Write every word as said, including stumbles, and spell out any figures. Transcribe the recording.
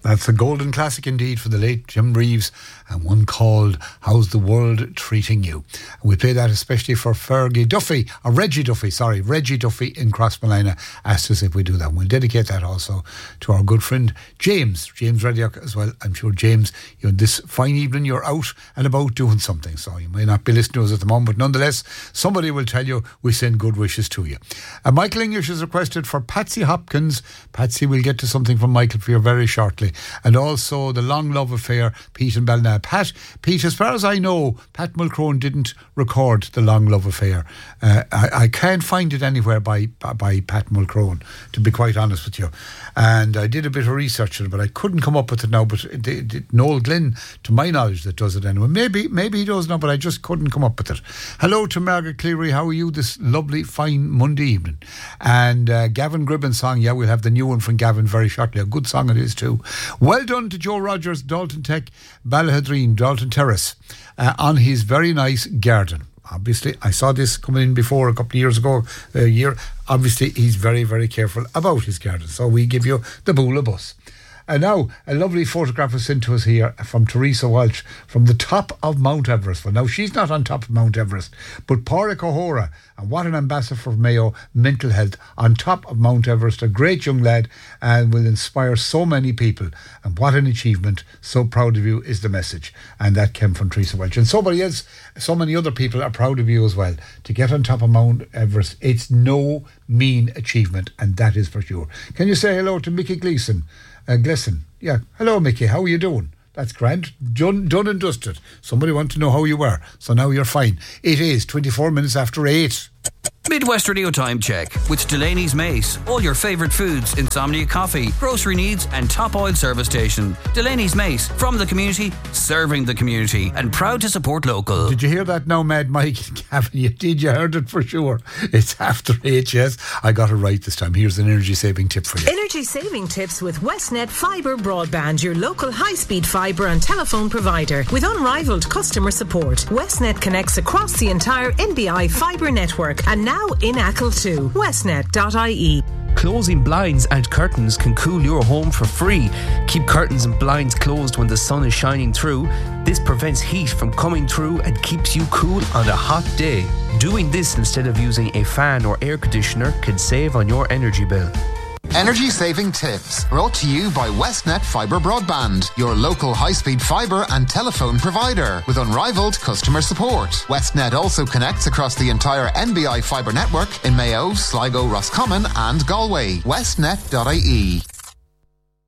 That's a golden classic indeed for the late Jim Reeves, and one called How's the World Treating You? And we play that especially for Fergie Duffy, or Reggie Duffy, sorry, Reggie Duffy in Crossmolina asked us if we do that. And we'll dedicate that also to our good friend James, James Rediock as well. I'm sure, James, you know, this fine evening you're out and about doing something, so you may not be listening to us at the moment, but nonetheless, somebody will tell you we send good wishes to you. And Michael English has requested for Patsy Hopkins. Patsy, will get to something from Michael for you very shortly. And also the Long Love Affair, Pete and Ballina. Pat, Pete, as far as I know, Pat Mulcrone didn't record the Long Love Affair. Uh, I, I can't find it anywhere by, by by Pat Mulcrone, to be quite honest with you. And I did a bit of research on it, but I couldn't come up with it now. But it, it, it, Noel Glynn, to my knowledge, that does it anyway. Maybe maybe he does now, but I just couldn't come up with it. Hello to Margaret Cleary. How are you this lovely, fine Monday evening? And uh, Gavin Gribben's song, yeah, we'll have the new one from Gavin very shortly. A good song it is too. Well done to Joe Rogers, Dalton Tech, Ballahadreen, Dalton Terrace, uh, on his very nice garden. Obviously, I saw this coming in before a couple of years ago, a year. Obviously, he's very, very careful about his garden. So we give you the Bula bus. And now, a lovely photograph was sent to us here from Teresa Walsh from the top of Mount Everest. Well, now, she's not on top of Mount Everest, but Pádraig O'Hora, and what an ambassador for Mayo Mental Health, on top of Mount Everest, a great young lad, and will inspire so many people. And what an achievement. So proud of you is the message. And that came from Teresa Walsh. And somebody else, so many other people are proud of you as well. To get on top of Mount Everest, it's no mean achievement, and that is for sure. Can you say hello to Mickey Gleeson? Uh, Gleeson, yeah. Hello, Mickey. How are you doing? That's grand. Done, done and dusted. Somebody wanted to know how you were, so now you're fine. It is twenty-four minutes after eight. Midwest Radio Time Check with Delaney's Mace. All your favourite foods, Insomnia Coffee, grocery needs and top oil service station. Delaney's Mace, from the community, serving the community, and proud to support local. Did you hear that now, Mad Mike? Gavin, you did, you heard it for sure. It's after eight, yes. I got it right this time. Here's an energy saving tip for you. Energy saving tips with Westnet Fibre Broadband, your local high-speed fibre and telephone provider. With unrivaled customer support, Westnet connects across the entire N B I fibre network, and now in Achill too. Westnet dot I E. Closing blinds and curtains can cool your home for free. Keep curtains and blinds closed when the sun is shining through. This prevents heat from coming through and keeps you cool on a hot day. Doing this instead of using a fan or air conditioner can save on your energy bill. Energy saving tips brought to you by Westnet Fibre Broadband, your local high-speed fibre and telephone provider with unrivaled customer support. Westnet also connects across the entire N B I fibre network in Mayo, Sligo, Roscommon and Galway. Westnet dot I E.